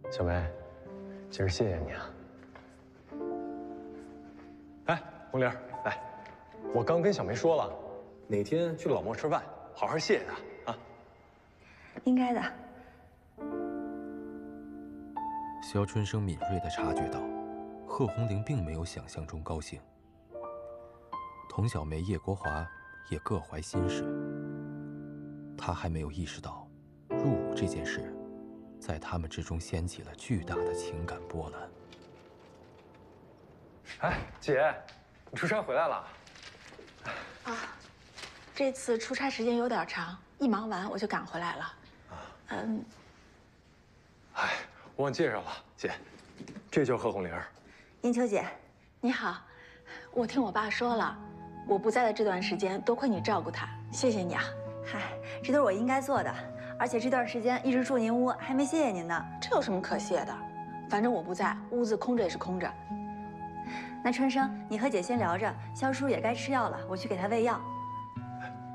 小梅，今儿谢谢你啊。哎，红玲，来，我刚跟小梅说了，哪天去老莫吃饭，好好谢谢她啊。 应该的。 肖春生敏锐地察觉到，贺红玲并没有想象中高兴。童小梅、叶国华也各怀心事。他还没有意识到，入伍这件事，在他们之中掀起了巨大的情感波澜。 哎，姐，你出差回来了？ 啊，这次出差时间有点长，一忙完我就赶回来了。 哎，我忘介绍了，姐，这就是贺红玲。 英秋姐， 你好，我听我爸说了，我不在的这段时间，多亏你照顾他，谢谢你啊。 嗨，这都是我应该做的，而且这段时间一直住您屋，还没谢谢您呢。 这有什么可谢的？反正我不在，屋子空着也是空着。 那春生，你和姐先聊着，肖叔也该吃药了，我去给他喂药。